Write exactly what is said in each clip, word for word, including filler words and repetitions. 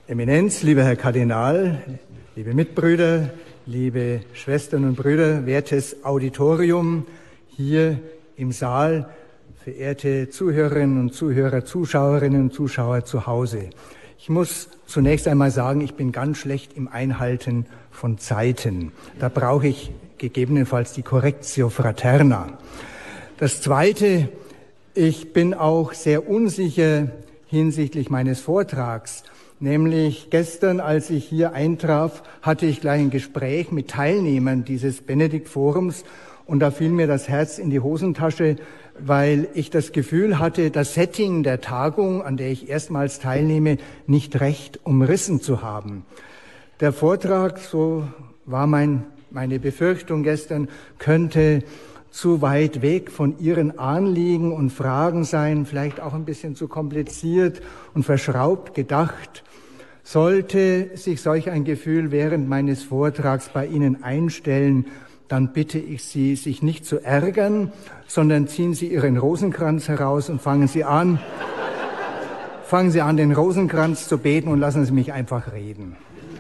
Eminenz, lieber Herr Kardinal, liebe Mitbrüder, liebe Schwestern und Brüder, wertes Auditorium hier im Saal, verehrte Zuhörerinnen und Zuhörer, Zuschauerinnen und Zuschauer zu Hause. Ich muss zunächst einmal sagen, ich bin ganz schlecht im Einhalten von Zeiten. Da brauche ich gegebenenfalls die Correctio Fraterna. Das Zweite, ich bin auch sehr unsicher hinsichtlich meines Vortrags. Nämlich gestern, als ich hier eintraf, hatte ich gleich ein Gespräch mit Teilnehmern dieses Benedikt-Forums und da fiel mir das Herz in die Hosentasche, weil ich das Gefühl hatte, das Setting der Tagung, an der ich erstmals teilnehme, nicht recht umrissen zu haben. Der Vortrag, so war mein, meine Befürchtung gestern, könnte zu weit weg von Ihren Anliegen und Fragen sein, vielleicht auch ein bisschen zu kompliziert und verschraubt gedacht. Sollte sich solch ein Gefühl während meines Vortrags bei Ihnen einstellen, dann bitte ich Sie, sich nicht zu ärgern, sondern ziehen Sie Ihren Rosenkranz heraus und fangen Sie an, fangen Sie an, den Rosenkranz zu beten und lassen Sie mich einfach reden.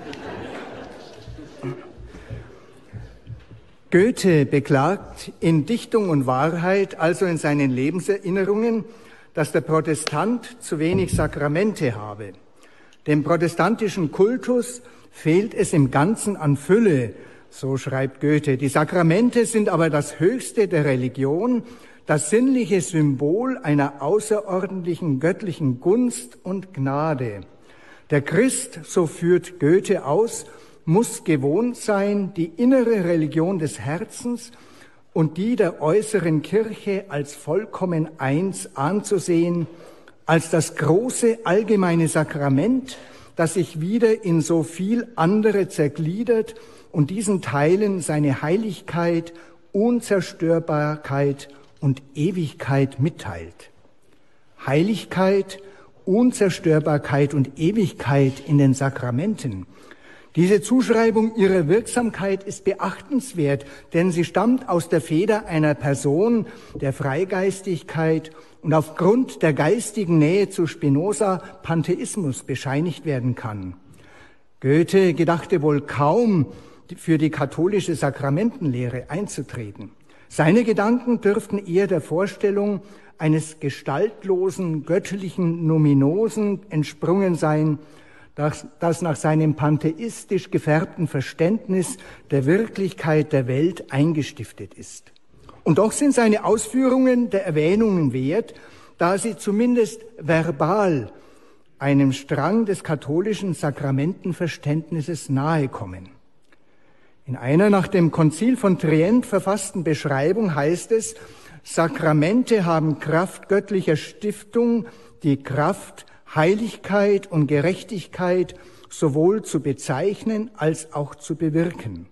Goethe beklagt in Dichtung und Wahrheit, also in seinen Lebenserinnerungen, dass der Protestant zu wenig Sakramente habe. Dem protestantischen Kultus fehlt es im Ganzen an Fülle, so schreibt Goethe. Die Sakramente sind aber das Höchste der Religion, das sinnliche Symbol einer außerordentlichen göttlichen Gunst und Gnade. Der Christ, so führt Goethe aus, muss gewohnt sein, die innere Religion des Herzens und die der äußeren Kirche als vollkommen eins anzusehen, als das große allgemeine Sakrament, das sich wieder in so viel andere zergliedert und diesen Teilen seine Heiligkeit, Unzerstörbarkeit und Ewigkeit mitteilt. Heiligkeit, Unzerstörbarkeit und Ewigkeit in den Sakramenten. Diese Zuschreibung ihrer Wirksamkeit ist beachtenswert, denn sie stammt aus der Feder einer Person der Freigeistigkeit und aufgrund der geistigen Nähe zu Spinoza Pantheismus bescheinigt werden kann. Goethe gedachte wohl kaum, für die katholische Sakramentenlehre einzutreten. Seine Gedanken dürften eher der Vorstellung eines gestaltlosen, göttlichen Nominosen entsprungen sein, das, das nach seinem pantheistisch gefärbten Verständnis der Wirklichkeit der Welt eingestiftet ist. Und doch sind seine Ausführungen der Erwähnungen wert, da sie zumindest verbal einem Strang des katholischen Sakramentenverständnisses nahekommen. In einer nach dem Konzil von Trient verfassten Beschreibung heißt es, Sakramente haben Kraft göttlicher Stiftung, die Kraft, Heiligkeit und Gerechtigkeit sowohl zu bezeichnen als auch zu bewirken.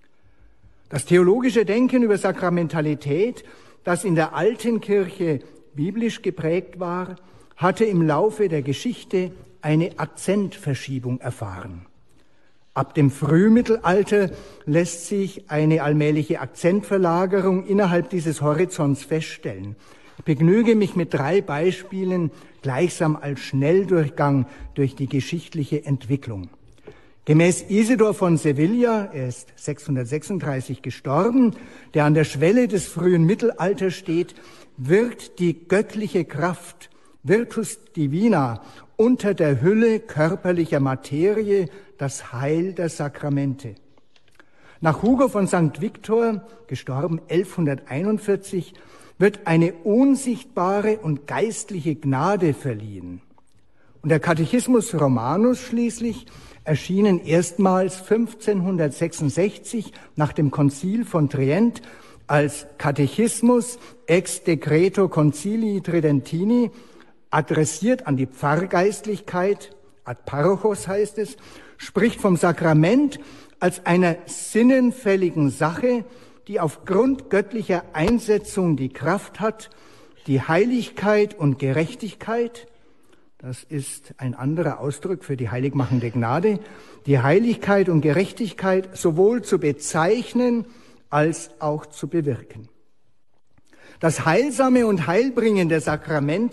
Das theologische Denken über Sakramentalität, das in der alten Kirche biblisch geprägt war, hatte im Laufe der Geschichte eine Akzentverschiebung erfahren. Ab dem Frühmittelalter lässt sich eine allmähliche Akzentverlagerung innerhalb dieses Horizonts feststellen. Ich begnüge mich mit drei Beispielen gleichsam als Schnelldurchgang durch die geschichtliche Entwicklung. Gemäß Isidor von Sevilla, er ist sechshundertsechsunddreißig gestorben, der an der Schwelle des frühen Mittelalters steht, wirkt die göttliche Kraft, Virtus Divina, unter der Hülle körperlicher Materie das Heil der Sakramente. Nach Hugo von Sankt Victor, gestorben elfhunderteinundvierzig, wird eine unsichtbare und geistliche Gnade verliehen. Und der Katechismus Romanus schließlich, erschienen erstmals fünfzehnhundertsechsundsechzig nach dem Konzil von Trient als Katechismus ex decreto concilii tridentini, adressiert an die Pfarrgeistlichkeit, ad parochos heißt es, spricht vom Sakrament als einer sinnenfälligen Sache, die aufgrund göttlicher Einsetzung die Kraft hat, die Heiligkeit und Gerechtigkeit, das ist ein anderer Ausdruck für die heiligmachende Gnade, die Heiligkeit und Gerechtigkeit sowohl zu bezeichnen als auch zu bewirken. Das Heilsame und Heilbringende Sakrament